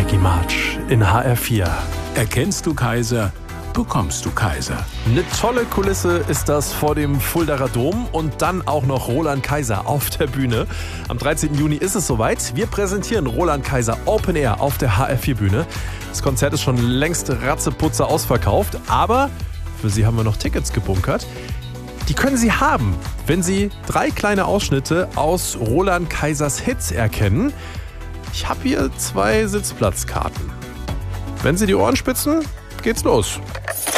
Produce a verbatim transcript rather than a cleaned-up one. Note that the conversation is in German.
Micky March in H R vier. Erkennst du Kaiser, bekommst du Kaiser. Eine tolle Kulisse ist das vor dem Fuldaer Dom und dann auch noch Roland Kaiser auf der Bühne. Am dreizehnten Juni ist es soweit. Wir präsentieren Roland Kaiser Open Air auf der H R vier Bühne. Das Konzert ist schon längst ratzeputze ausverkauft, aber für Sie haben wir noch Tickets gebunkert. Die können Sie haben, wenn Sie drei kleine Ausschnitte aus Roland Kaisers Hits erkennen. Ich habe hier zwei Sitzplatzkarten. Wenn Sie die Ohren spitzen, geht's los.